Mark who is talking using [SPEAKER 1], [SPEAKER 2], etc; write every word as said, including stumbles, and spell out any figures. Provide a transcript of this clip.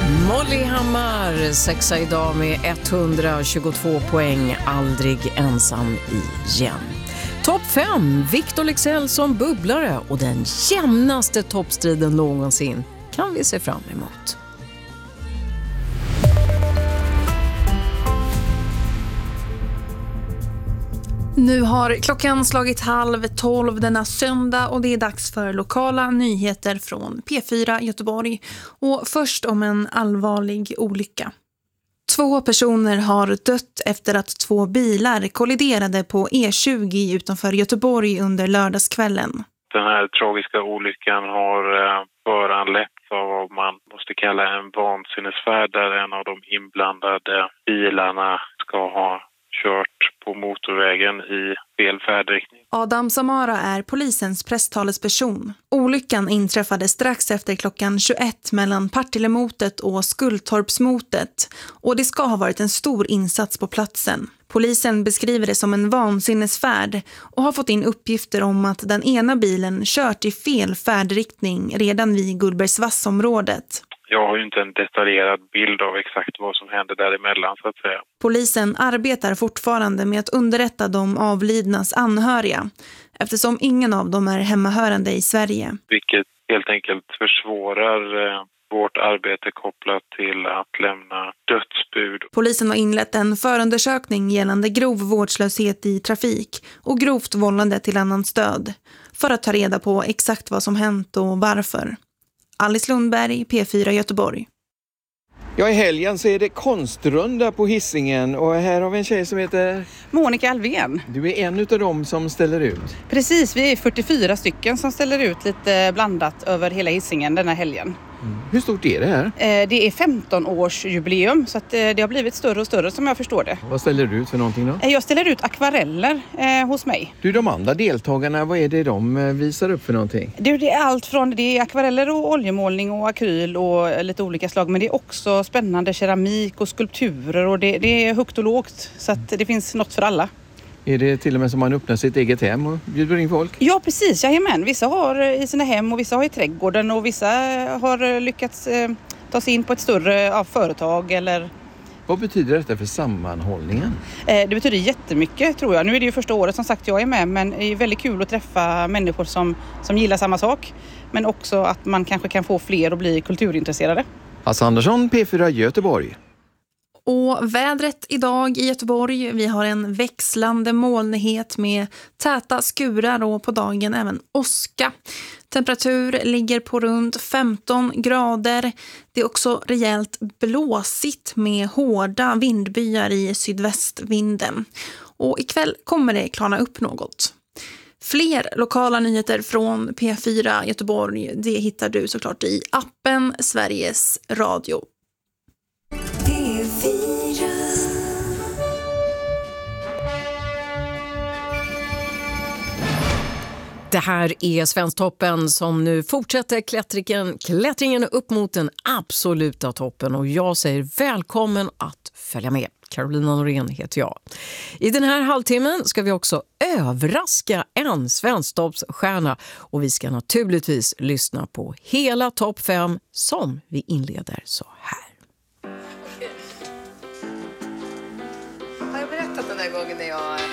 [SPEAKER 1] Molly Hammar, sexa idag med etthundratjugotvå poäng, aldrig ensam igen. Topp fem, Victor Leksell som bubblare och den jämnaste toppstriden någonsin kan vi se fram emot.
[SPEAKER 2] Nu har klockan slagit halv tolv denna söndag och det är dags för lokala nyheter från P fyra Göteborg. Och först om en allvarlig olycka. Två personer har dött efter att två bilar kolliderade på E tjugo utanför Göteborg under lördagskvällen.
[SPEAKER 3] Den här tragiska olyckan har föranletts av vad man måste kalla en vansinnesfärd där en av de inblandade bilarna ska ha kört på motorvägen i fel färdriktning.
[SPEAKER 2] Adam Samara är polisens presstalesperson. Olyckan inträffade strax efter klockan tjugoett mellan Partillemotet och Skulltorpsmotet och det ska ha varit en stor insats på platsen. Polisen beskriver det som en vansinnesfärd och har fått in uppgifter om att den ena bilen kört i fel färdriktning redan vid Gullbergsvassområdet.
[SPEAKER 3] Jag har ju inte en detaljerad bild av exakt vad som hände däremellan så att säga.
[SPEAKER 2] Polisen arbetar fortfarande med att underrätta de avlidnas anhöriga eftersom ingen av dem är hemmahörande i Sverige.
[SPEAKER 3] Vilket helt enkelt försvårar eh, vårt arbete kopplat till att lämna dödsbud.
[SPEAKER 2] Polisen har inlett en förundersökning gällande grov vårdslöshet i trafik och grovt vållande till annans död för att ta reda på exakt vad som hänt och varför. Alice Lundberg, P fyra Göteborg.
[SPEAKER 4] Ja, i helgen så är det konstrunda på Hisingen och här har vi en tjej som heter
[SPEAKER 5] Monica Alvén.
[SPEAKER 4] Du är en utav dem som ställer ut.
[SPEAKER 5] Precis, vi är fyrtiofyra stycken som ställer ut lite blandat över hela Hisingen den här helgen.
[SPEAKER 4] Mm. Hur stort är det här?
[SPEAKER 5] Eh, det är femton-årsjubileum så att, eh, det har blivit större och större som jag förstår det.
[SPEAKER 4] Vad ställer du ut för någonting då?
[SPEAKER 5] Eh, jag ställer ut akvareller eh, hos mig.
[SPEAKER 4] Du, de andra deltagarna, vad är det de eh, visar upp för någonting?
[SPEAKER 5] Det, det är allt från det är akvareller och oljemålning och akryl och lite olika slag. Men det är också spännande keramik och skulpturer och det, det är högt och lågt så att det finns något för alla.
[SPEAKER 4] Är det till och med som man öppnar sitt eget hem och bjuder in folk?
[SPEAKER 5] Ja, precis. Jajamän. Vissa har i sina hem och vissa har i trädgården och vissa har lyckats eh, ta sig in på ett större ja, företag eller...
[SPEAKER 4] Vad betyder detta för sammanhållningen?
[SPEAKER 5] Eh, det betyder jättemycket tror jag. Nu är det ju första året som sagt jag är med men det är väldigt kul att träffa människor som, som gillar samma sak. Men också att man kanske kan få fler att bli kulturintresserade.
[SPEAKER 4] Hasse Andersson, P fyra Göteborg.
[SPEAKER 2] Och vädret idag i Göteborg, vi har en växlande molnighet med täta skurar och på dagen även åska. Temperatur ligger på runt femton grader. Det är också rejält blåsigt med hårda vindbyar i sydvästvinden. Och ikväll kommer det klarna upp något. Fler lokala nyheter från P fyra Göteborg, det hittar du såklart i appen Sveriges Radio.
[SPEAKER 1] Det här är Svensktoppen som nu fortsätter klättringen, klättringen upp mot den absoluta toppen och jag säger välkommen att följa med. Carolina Norén heter jag. I den här halvtimmen ska vi också överraska en Svensktoppsstjärna och vi ska naturligtvis lyssna på hela topp fem som vi inleder så här.